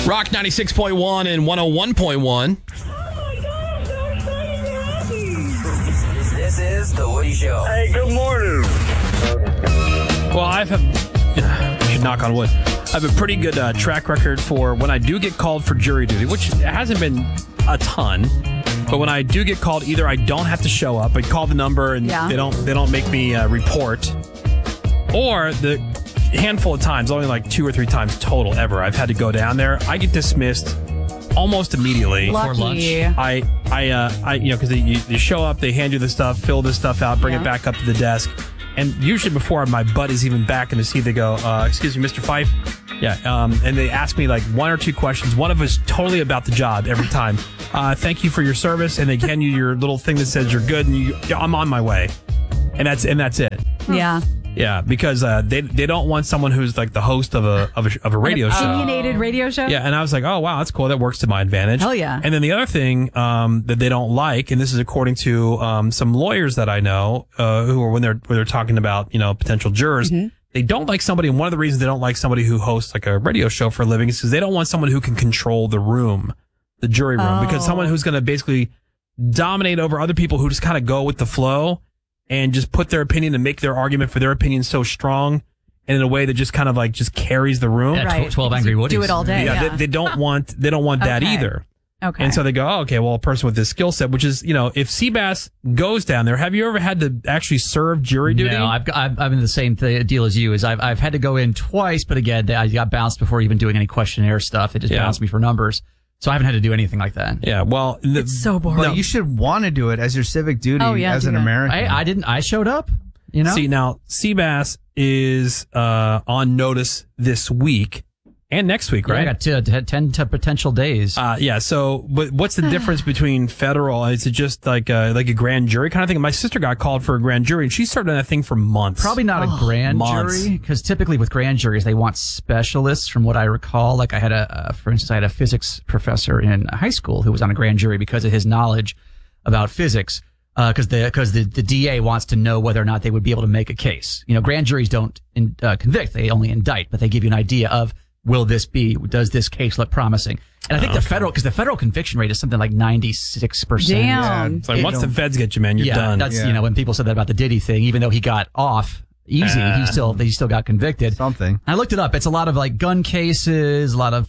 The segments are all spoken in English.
Rock 96.1 and 101.1. This is The Woody Show. Hey, good morning. Well, I should knock on wood. I have a pretty good track record for when I do get called for jury duty, which hasn't been a ton. But when I do get called, either I don't have to show up, I call the number and they don't make me report, or the handful of times, only like 2 or 3 times total ever, I've had to go down there. I get dismissed almost immediately. Lucky. For lunch. I because you show up, they hand you the stuff, fill this stuff out, bring it back up to the desk, and usually before my butt is even back in the seat, they go, "Excuse me, Mr. Fife." Yeah, and they ask me like 1 or 2 questions. One of us totally about the job every time. Thank you for your service, and they hand you your little thing that says you're good, and I'm on my way, and that's it. Yeah. Yeah, because they don't want someone who's like the host of a radio show. Opinionated radio show? Yeah, and I was like, oh, wow, that's cool. That works to my advantage. Hell yeah. And then the other thing that they don't like, and this is according to some lawyers that I know who are when they're talking about, potential jurors, they don't like somebody, and one of the reasons they don't like somebody who hosts like a radio show for a living is because they don't want someone who can control the room, the jury room, because someone who's going to basically dominate over other people who just kind of go with the flow and just put their opinion and make their argument for their opinion so strong and in a way that just kind of like just carries the room. Yeah, Right. 12 Angry Woodies. Do it all day. Yeah, they don't want that either. Okay. And so they go, oh, okay, well, a person with this skill set, which is, if Seabass goes down there, have you ever had to actually serve jury duty? No, I'm in the same deal as you. I've had to go in twice, but again, I got bounced before even doing any questionnaire stuff. They just bounced me for numbers. So I haven't had to do anything like that. Yeah, well, it's so boring. No, you should want to do it as your civic duty as an American. I didn't. I showed up. See, now, Seabass is on notice this week and next week, right? I got 10 potential days. So, but what's the difference between federal? Is it just like a grand jury kind of thing? My sister got called for a grand jury, and she served on that thing for months. Probably not a grand jury, because typically with grand juries, they want specialists, from what I recall. Like I had for instance, I had a physics professor in high school who was on a grand jury because of his knowledge about physics. Because the DA wants to know whether or not they would be able to make a case. Grand juries don't convict; they only indict, but they give you an idea of, does this case look promising? And I think the federal conviction rate is something like 96%. Damn. Yeah, It's like once the feds get you, man, you're done. That's when people said that about the Diddy thing, even though he got off easy, he still got convicted. Something. I looked it up. It's a lot of like gun cases, a lot of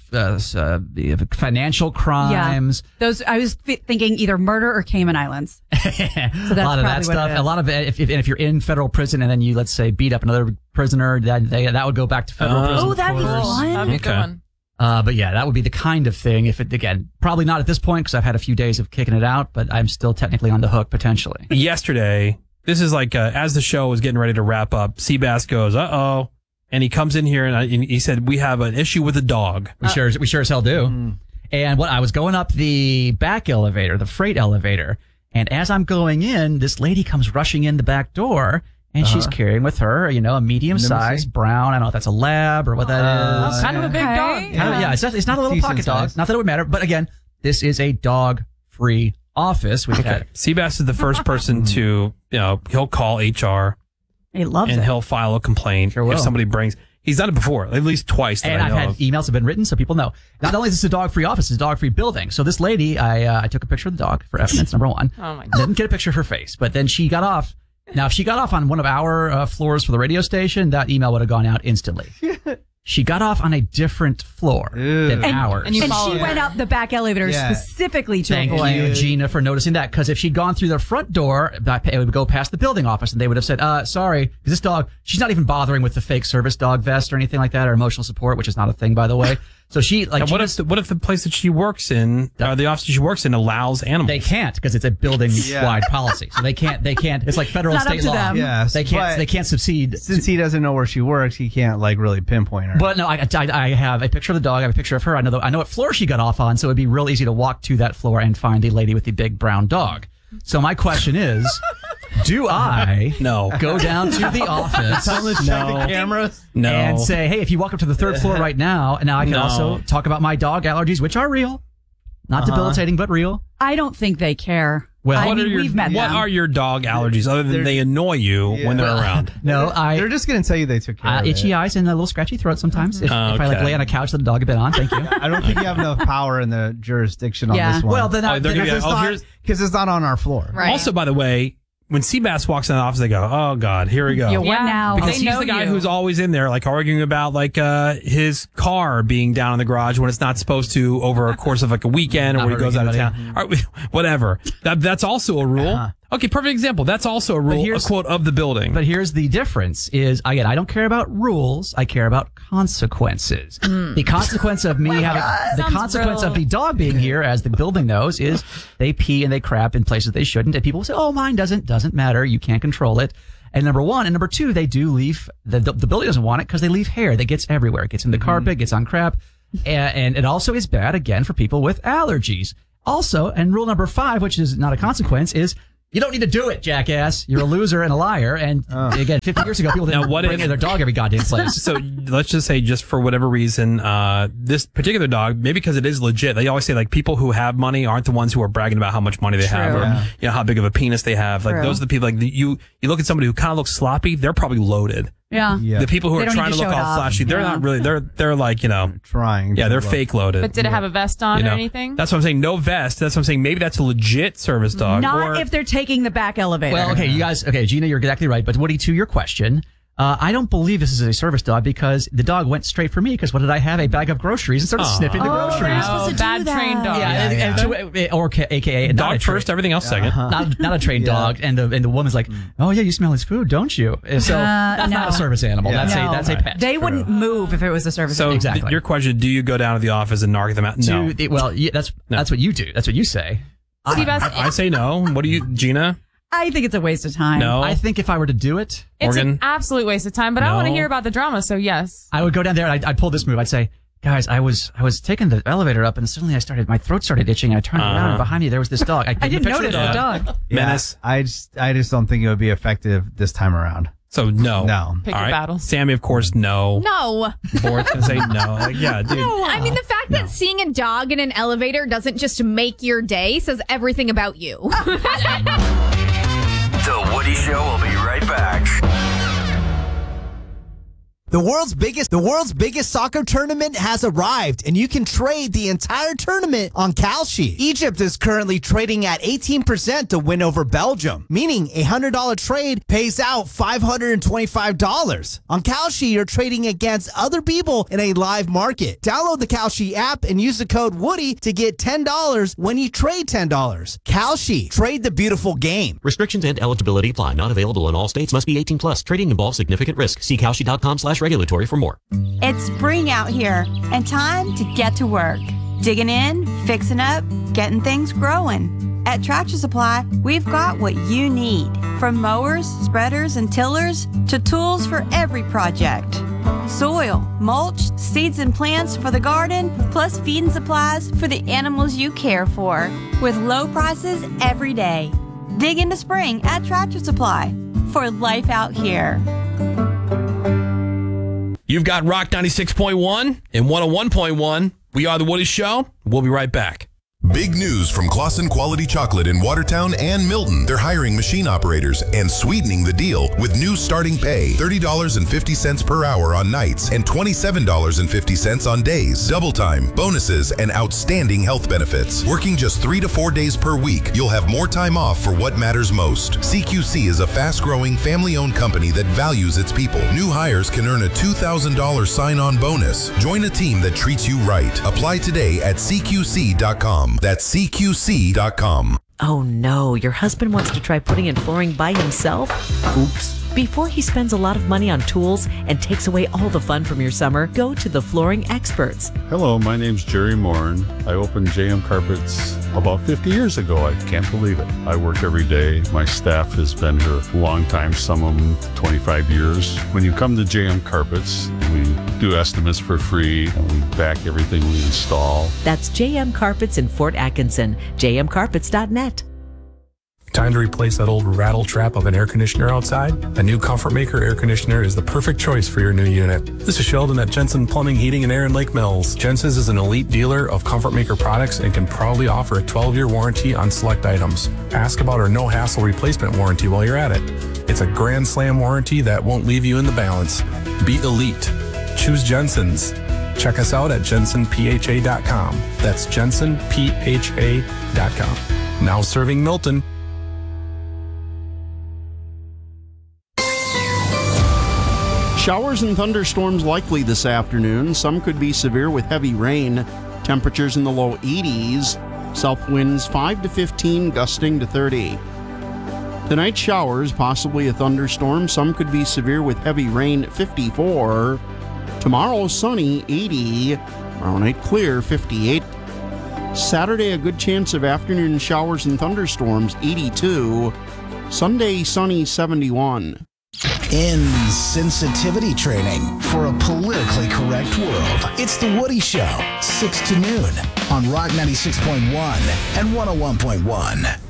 financial crimes. Yeah. Those I was thinking either murder or Cayman Islands. So that's a lot of that stuff. A lot of it. If you're in federal prison and then you, let's say, beat up another prisoner, that would go back to federal prison. Oh, that'd be fun. That'd be a good one. But yeah, that would be the kind of thing. If it, again, probably not at this point because I've had a few days of kicking it out, but I'm still technically on the hook potentially. Yesterday, this is like as the show was getting ready to wrap up, Seabass goes, "Uh-oh," and he comes in here and he said, "We have an issue with a dog." We sure as hell do. And I was going up the back elevator, the freight elevator, and as I'm going in, this lady comes rushing in the back door. And she's carrying with her, a medium-sized brown. I don't know if that's a lab or what that is. Kind of a big dog. It's not a little pocket dog. Not that it would matter. But again, this is a dog-free office. Seabass is the first person to, he'll call HR. He loves it. And he'll file a complaint if somebody brings. He's done it before, at least twice. That and I know I've had of. emails have been written, so people know. Not only is this a dog-free office, it's a dog-free building. So this lady, I took a picture of the dog for evidence, number one. Oh my God. Didn't get a picture of her face, but then she got off. Now, if she got off on one of our floors for the radio station, that email would have gone out instantly. She got off on a different floor than ours. And she went up the back elevator specifically to avoid. Thank you, Gina, for noticing that. Because if she'd gone through the front door, it would go past the building office, and they would have said, sorry, because this dog, she's not even bothering with the fake service dog vest or anything like that, or emotional support, which is not a thing, by the way. So she, like, what if the place that she works in, the office she works in, allows animals? They can't, because it's a building-wide policy. So they can't. It's like federal state law. Them. Yeah, they can't succeed. Since he doesn't know where she works, he can't really pinpoint her. But no, I have a picture of the dog. I have a picture of her. I know what floor she got off on, so it'd be real easy to walk to that floor and find the lady with the big brown dog. So my question is, do I go down to the office and say, hey, if you walk up to the third floor right now, and now I can also talk about my dog allergies, which are real, not debilitating, but real. I don't think they care. Well, what are your dog allergies other than they annoy you when they're around? No, they're just going to tell you they took care of itchy it. eyes and a little scratchy throat sometimes. If I like lay on a couch that the dog had been on, thank you. I don't think you have enough power in the jurisdiction on this one. Well, then because it's not on our floor. Right. Also, by the way, when Seabass walks in the office, they go, "Oh God, here we go." Yeah, what now? Because he's the guy who's always in there, like arguing about his car being down in the garage when it's not supposed to over a course of like a weekend or when he goes out of town. All right, whatever. That's also a rule. Okay, perfect example. That's also a rule, a quote of the building. But here's the difference is, again, I don't care about rules. I care about consequences. The consequence of me of the dog being here, as the building knows, is they pee and they crap in places they shouldn't. And people will say, oh, mine doesn't matter. You can't control it. And number one. And number two, they do leave, the building doesn't want it because they leave hair that gets everywhere. It gets in the carpet, gets on crap. And it also is bad, again, for people with allergies. Also, and rule number 5, which is not a consequence, is you don't need to do it, jackass. You're a loser and a liar. And again, 50 years ago, people didn't bring in their dog every goddamn place. So let's just say, just for whatever reason, this particular dog, maybe because it is legit, they always say like people who have money aren't the ones who are bragging about how much money they have or how big of a penis they have. Like those are the people, like you look at somebody who kind of looks sloppy, they're probably loaded. Yeah. The people who are trying to look all flashy, they're not really, they're like, trying. Yeah, they're fake loaded. But did it have a vest on or anything? That's what I'm saying. No vest. That's what I'm saying. Maybe that's a legit service dog. Not if they're taking the back elevator. Well, okay, you guys, Gina, you're exactly right. But Woody, to your question, I don't believe this is a service dog because the dog went straight for me because what did I have? A bag of groceries and started sniffing the groceries. Bad trained dog. Or AKA dog first, everything else second. Not a trained dog. And the woman's like, oh yeah, you smell his food, don't you? So that's not a service animal. That's a pet. They wouldn't move if it was a service animal. So exactly. Your question, do you go down to the office and narc them out? No. That's what you do. That's what you say. I say no. What do you, Gina? I think it's a waste of time. No. I think if I were to do it, it's an absolute waste of time, but I want to hear about the drama, so yes. I would go down there and I'd pull this move. I'd say, guys, I was taking the elevator up and suddenly my throat started itching and I turned around and behind me there was this dog. I didn't notice the dog. Menace. I just don't think it would be effective this time around. So no. Pick your battles. Sammy, of course, no. No. Boris can say no. Like, yeah, dude. No. I mean, the fact that seeing a dog in an elevator doesn't just make your day says everything about you. The Woody Show will be right back. The world's biggest soccer tournament has arrived, and you can trade the entire tournament on Kalshi. Egypt is currently trading at 18% to win over Belgium, meaning a $100 trade pays out $525. On Kalshi, you're trading against other people in a live market. Download the Kalshi app and use the code Woody to get $10 when you trade $10. Kalshi, trade the beautiful game. Restrictions and eligibility apply. Not available in all states. Must be 18 plus. Trading involves significant risk. See Kalshi.com/regulatory for more. It's spring out here and time to get to work. Digging in, fixing up, getting things growing. At Tractor Supply, we've got what you need. From mowers, spreaders, and tillers to tools for every project. Soil, mulch, seeds and plants for the garden, plus feeding supplies for the animals you care for. With low prices every day. Dig into spring at Tractor Supply for life out here. You've got Rock 96.1 and 101.1. We are The Woody Show. We'll be right back. Big news from Claussen Quality Chocolate in Watertown and Milton. They're hiring machine operators and sweetening the deal with new starting pay, $30.50 per hour on nights and $27.50 on days. Double time, bonuses, and outstanding health benefits. Working just 3 to 4 days per week, you'll have more time off for what matters most. CQC is a fast-growing, family-owned company that values its people. New hires can earn a $2,000 sign-on bonus. Join a team that treats you right. Apply today at CQC.com. That's CQC.com. Oh no, your husband wants to try putting in flooring by himself? Oops. Before he spends a lot of money on tools and takes away all the fun from your summer, go to the Flooring Experts. Hello, my name's Jerry Morin. I opened JM Carpets about 50 years ago. I can't believe it. I work every day. My staff has been here a long time, some of them 25 years. When you come to JM Carpets, we do estimates for free and we back everything we install. That's JM Carpets in Fort Atkinson, jmcarpets.net. Time to replace that old rattle trap of an air conditioner outside? A new Comfort Maker air conditioner is the perfect choice for your new unit. This is Sheldon at Jensen Plumbing, Heating, and Air in Lake Mills. Jensen's is an elite dealer of Comfort Maker products and can proudly offer a 12-year warranty on select items. Ask about our no-hassle replacement warranty while you're at it. It's a grand slam warranty that won't leave you in the balance. Be elite. Choose Jensen's. Check us out at jensenpha.com. That's jensenpha.com. Now serving Milton. Showers and thunderstorms likely this afternoon. Some could be severe with heavy rain. Temperatures in the low 80s. South winds 5 to 15, gusting to 30. Tonight, showers, possibly a thunderstorm. Some could be severe with heavy rain, 54. Tomorrow, sunny, 80. Tomorrow night, clear, 58. Saturday, a good chance of afternoon showers and thunderstorms, 82. Sunday, sunny, 71. Insensitivity training for a politically correct world. It's The Woody Show, 6 to noon on Rock 96.1 and 101.1.